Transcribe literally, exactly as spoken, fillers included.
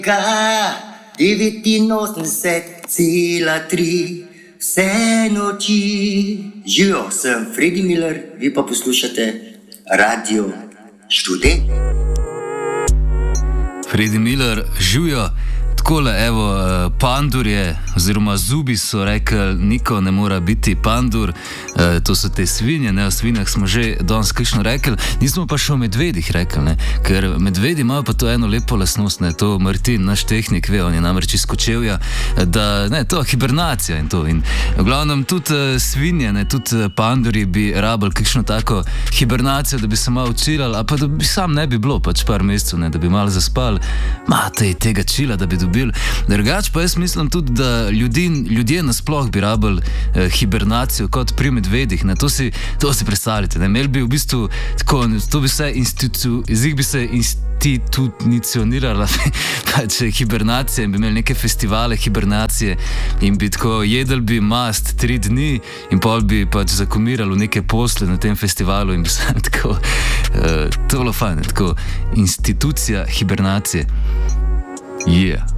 devetinosemdeset cela tri, vse noči. Živijo, sem Fredi Miller, vi pa poslušate Radio Študent. Fredi Miller, živijo. Takole, evo, pandur je, oziroma zubi so rekli, niko ne mora biti pandur, e, to so te svinje, ne, o svinjah smo že danes kakšno rekli, nismo pa še o medvedih rekli, ne, ker medvedi imajo pa to eno lepo lastnost, ne, to Martin, naš tehnik, ve, on je namreč iz Kočevja, da, ne, to je hibernacija in to, in v glavnem tudi svinje, ne, tudi panduri bi rabili kakšno tako hibernacijo, da bi se malo čilali, a pa da bi sam ne bi bilo pač par mesecev, ne, da bi malo zaspali, ma, tej, tega čila, da bi dobili. Drugač pa jaz mislim tudi, da ljudi, ljudje nasploh bi rabili eh, hibernacijo kot pri medvedih, ne, to si, to si predstavljate, ne, imeli bi v bistvu tako, to bi se institu, zdaj bi se institucionirala pač hibernacija in bi imeli neke festivale hibernacije in bi tako jedli bi mast tri dni in pol bi pač zakomirali v neke posle na tem festivalu in bi se tako, eh, to bilo fajn, tako institucija hibernacije. Yeah.